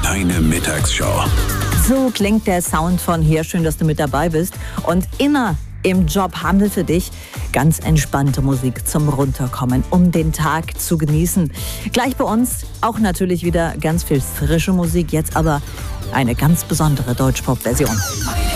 Deine Mittagsshow. So klingt der Sound von hier. Schön, dass du mit dabei bist. Und immer im Job haben wir für dich ganz entspannte Musik zum Runterkommen, um den Tag zu genießen. Gleich bei uns auch natürlich wieder ganz viel frische Musik, jetzt aber eine ganz besondere Deutschpop-Version.